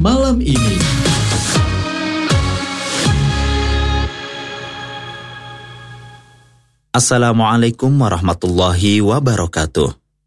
malam ini. Assalamualaikum warahmatullahi wabarakatuh.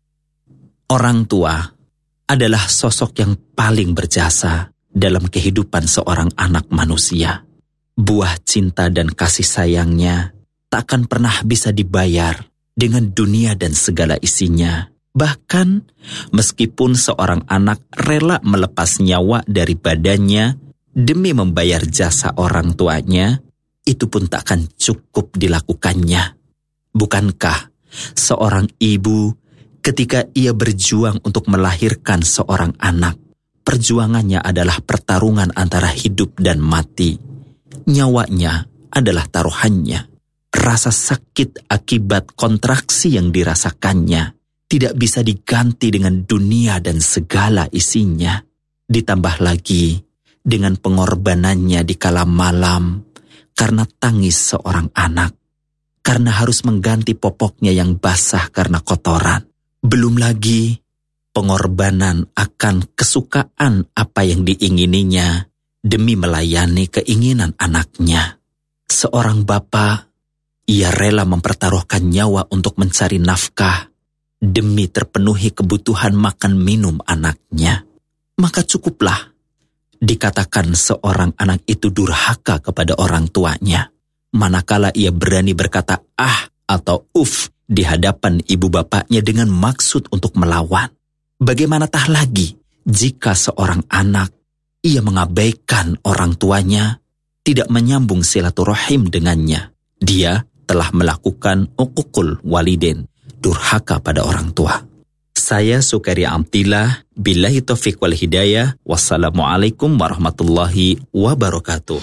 Orang tua adalah sosok yang paling berjasa dalam kehidupan seorang anak manusia. Buah cinta dan kasih sayangnya tak akan pernah bisa dibayar dengan dunia dan segala isinya. Bahkan meskipun seorang anak rela melepas nyawa dari badannya demi membayar jasa orang tuanya, itu pun tak akan cukup dilakukannya. Bukankah seorang ibu ketika ia berjuang untuk melahirkan seorang anak, perjuangannya adalah pertarungan antara hidup dan mati. Nyawanya adalah taruhannya. Rasa sakit akibat kontraksi yang dirasakannya tidak bisa diganti dengan dunia dan segala isinya. Ditambah lagi dengan pengorbanannya di kala malam karena tangis seorang anak, karena harus mengganti popoknya yang basah karena kotoran. Belum lagi pengorbanan akan kesukaan apa yang diingininya demi melayani keinginan anaknya. Seorang bapa, ia rela mempertaruhkan nyawa untuk mencari nafkah demi terpenuhi kebutuhan makan minum anaknya. Maka cukuplah dikatakan seorang anak itu durhaka kepada orang tuanya, manakala ia berani berkata ah atau uf di hadapan ibu bapaknya dengan maksud untuk melawan. Bagaimana tah lagi jika seorang anak ia mengabaikan orang tuanya, tidak menyambung silaturahim dengannya. Dia telah melakukan uququl walidain, durhaka pada orang tua. Saya Sukaria Amtillah, billahi taufiq wal hidayah. Wassalamualaikum warahmatullahi wabarakatuh.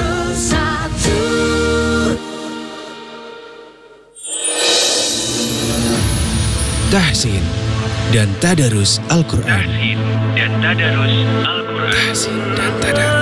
Tahsin dan Tadarus Al-Quran. Tahsin dan Tadarus Al-Quran. Tahsin dan Tadarus.